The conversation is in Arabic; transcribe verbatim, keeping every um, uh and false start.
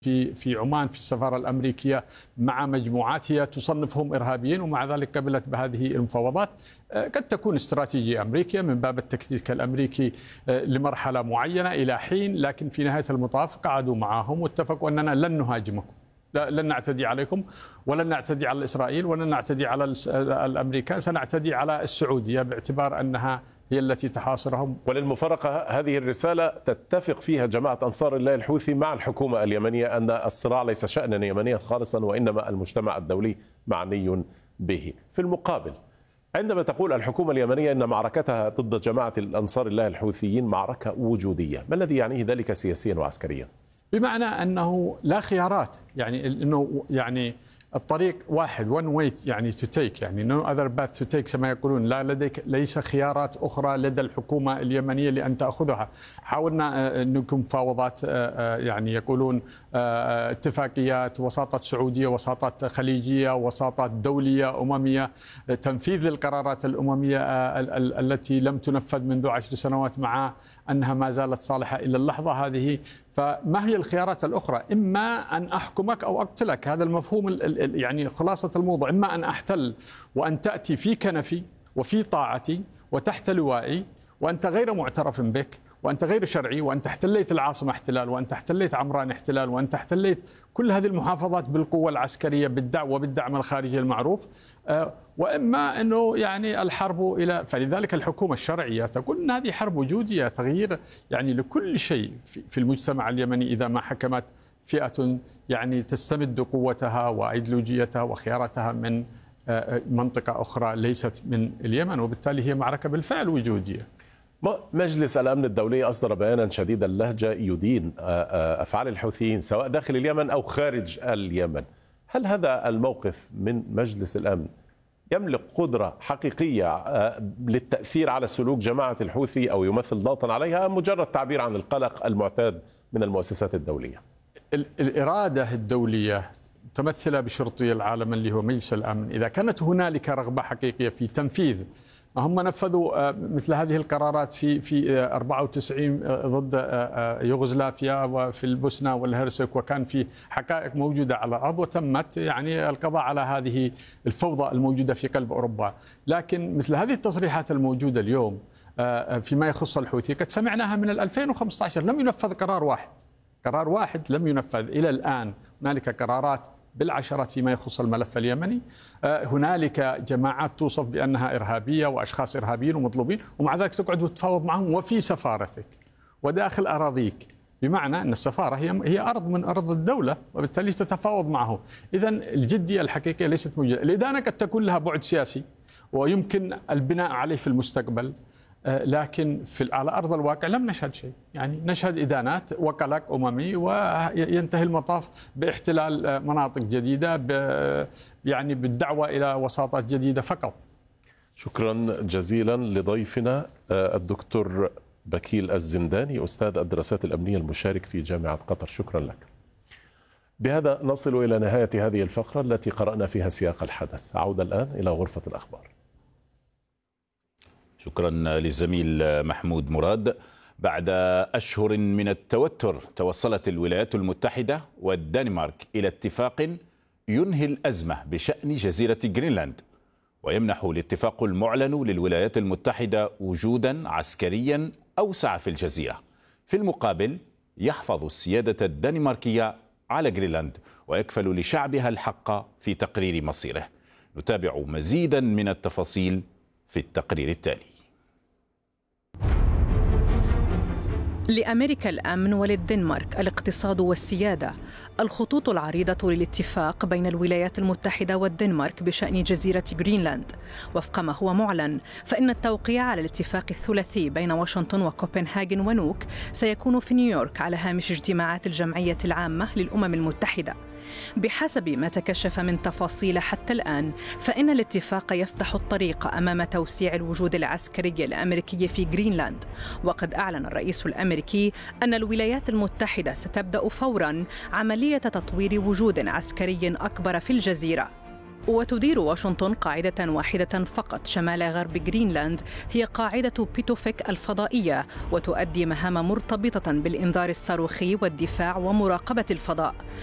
في في عمان في السفارة الأمريكية مع مجموعات هي تصنفهم إرهابيين، ومع ذلك قبلت بهذه المفاوضات. قد تكون استراتيجية أمريكية من باب التكتيك الأمريكي لمرحلة معينة إلى حين، لكن في نهاية المطاف قعدوا معهم واتفقوا أننا لن نهاجمكم، لن نعتدي عليكم ولن نعتدي على إسرائيل ولن نعتدي على الأمريكان، سنعتدي على السعودية باعتبار أنها هي التي تحاصرهم. وللمفارقة هذه الرسالة تتفق فيها جماعة أنصار الله الحوثي مع الحكومة اليمنية أن الصراع ليس شأنا يمنيا خالصا، وإنما المجتمع الدولي معني به. في المقابل، عندما تقول الحكومة اليمنية أن معركتها ضد جماعة الأنصار الله الحوثيين معركة وجودية، ما الذي يعنيه ذلك سياسيا وعسكريا؟ بمعنى أنه لا خيارات، يعني أنه يعني الطريق واحد one way يعني to take، يعني no other path to take كما يقولون، لا لديك ليس خيارات أخرى لدى الحكومة اليمنية لأن تأخذها. حاولنا نكون مفاوضات، يعني يقولون اتفاقيات، وساطات سعودية، وساطات خليجية، وساطات دولية أممية، تنفيذ للقرارات الأممية التي لم تنفذ منذ عشر سنوات مع أنها ما زالت صالحة إلى اللحظة هذه. فما هي الخيارات الأخرى؟ إما أن أحكمك أو أقتلك، هذا المفهوم يعني خلاصة الموضوع. إما أن أحتل وأن تأتي في كنفي وفي طاعتي وتحت لوائي وأنت غير معترف بك وأنت غير شرعي، وأنت احتليت العاصمة احتلال، وأنت احتليت عمران احتلال، وأنت احتليت كل هذه المحافظات بالقوة العسكرية بالدعم وبالدعم الخارجي المعروف. وإما أنه يعني الحرب إلى، فلذلك الحكومة الشرعية تقول أن هذه حرب وجودية، تغيير يعني لكل شيء في المجتمع اليمني إذا ما حكمت فئة يعني تستمد قوتها وأيديولوجيتها وخياراتها من منطقة أخرى ليست من اليمن، وبالتالي هي معركة بالفعل وجودية. مجلس الأمن الدولي أصدر بيانا شديد اللهجة يدين أفعال الحوثيين سواء داخل اليمن أو خارج اليمن. هل هذا الموقف من مجلس الأمن يملك قدرة حقيقية للتأثير على سلوك جماعة الحوثي أو يمثل ضغطا عليها، أم مجرد تعبير عن القلق المعتاد من المؤسسات الدولية؟ الإرادة الدولية متمثلة بشرطي العالم اللي هو مجلس الأمن. إذا كانت هنالك رغبة حقيقية في تنفيذ، هم نفذوا مثل هذه القرارات في في أربعة وتسعين ضد يوغوسلافيا وفي البوسنة والهرسك، وكان في حقائق موجودة على الأرض وتمت يعني القضاء على هذه الفوضى الموجودة في قلب أوروبا. لكن مثل هذه التصريحات الموجودة اليوم فيما يخص الحوثي قد سمعناها من ألفين وخمسة عشر، لم ينفذ قرار واحد، قرار واحد لم ينفذ إلى الآن. هنالك قرارات بالعشرات فيما يخص الملف اليمني. هنالك جماعات توصف بأنها إرهابية وأشخاص إرهابيين ومطلوبين، ومع ذلك تقعد وتتفاوض معهم وفي سفارتك وداخل أراضيك، بمعنى أن السفارة هي هي أرض من أرض الدولة، وبالتالي تتفاوض معه. إذن الجدية الحقيقية ليست موجودة. الإدانة قد تكون لها بعد سياسي ويمكن البناء عليه في المستقبل، لكن في على أرض الواقع لم نشهد شيء. يعني نشهد إدانات وقلق أممي، وينتهي المطاف باحتلال مناطق جديدة يعني بالدعوة إلى وساطات جديدة فقط. شكرا جزيلا لضيفنا الدكتور بكيل الزنداني، أستاذ الدراسات الأمنية المشارك في جامعة قطر. شكرا لك. بهذا نصل إلى نهاية هذه الفقرة التي قرأنا فيها سياق الحدث. عودة الآن إلى غرفة الأخبار. شكرا للزميل محمود مراد. بعد أشهر من التوتر توصلت الولايات المتحدة والدنمارك إلى اتفاق ينهي الأزمة بشأن جزيرة جرينلاند، ويمنح الاتفاق المعلن للولايات المتحدة وجودا عسكريا أوسع في الجزيرة. في المقابل يحفظ السيادة الدنماركية على جرينلاند ويكفل لشعبها الحق في تقرير مصيره. نتابع مزيدا من التفاصيل في التقرير التالي. لأمريكا الأمن وللدنمارك الاقتصاد والسيادة. الخطوط العريضة للاتفاق بين الولايات المتحدة والدنمارك بشأن جزيرة جرينلاند. وفق ما هو معلن، فإن التوقيع على الاتفاق الثلاثي بين واشنطن وكوبنهاجن ونوك سيكون في نيويورك على هامش اجتماعات الجمعية العامة للأمم المتحدة. بحسب ما تكشف من تفاصيل حتى الآن، فإن الاتفاق يفتح الطريق أمام توسيع الوجود العسكري الأمريكي في جرينلاند. وقد أعلن الرئيس الأمريكي أن الولايات المتحدة ستبدأ فوراً عملية تطوير وجود عسكري أكبر في الجزيرة. وتدير واشنطن قاعدة واحدة فقط شمال غرب جرينلاند، هي قاعدة بيتوفيك الفضائية، وتؤدي مهام مرتبطة بالإنذار الصاروخي والدفاع ومراقبة الفضاء.